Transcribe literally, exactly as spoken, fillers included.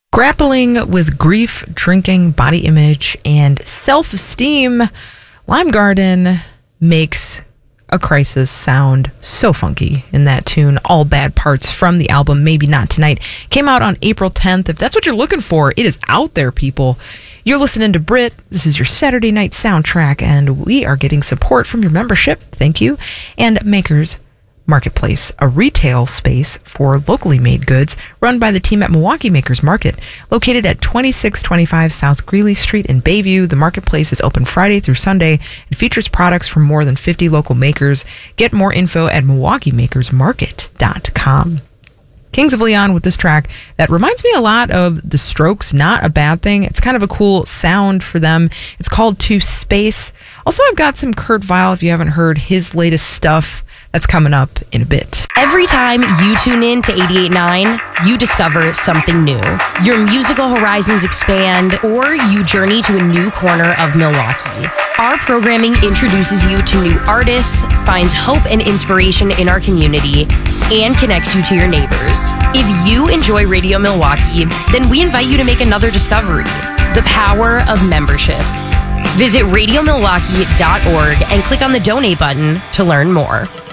Grappling with grief, drinking, body image, and self-esteem, Lime Garden makes A Crisis sound so funky in that tune. All Bad Parts from the album Maybe Not Tonight came out on April tenth. If that's what you're looking for, it is out there, people. You're listening to Brit. This is your Saturday night soundtrack, and we are getting support from your membership. Thank you. And Makers Marketplace, a retail space for locally made goods run by the team at Milwaukee Makers Market. Located at twenty-six twenty-five South Greeley Street in Bayview, the marketplace is open Friday through Sunday and features products from more than fifty local makers. Get more info at milwaukee makers market dot com. Kings of Leon with this track that reminds me a lot of The Strokes. Not a bad thing. It's kind of a cool sound for them. It's called To Space. Also, I've got some Kurt Vile, if you haven't heard his latest stuff. That's coming up in a bit. Every time you tune in to eighty-eight point nine, you discover something new. Your musical horizons expand, or you journey to a new corner of Milwaukee. Our programming introduces you to new artists, finds hope and inspiration in our community, and connects you to your neighbors. If you enjoy Radio Milwaukee, then we invite you to make another discovery: the power of membership. Visit radio milwaukee dot org and click on the donate button to learn more.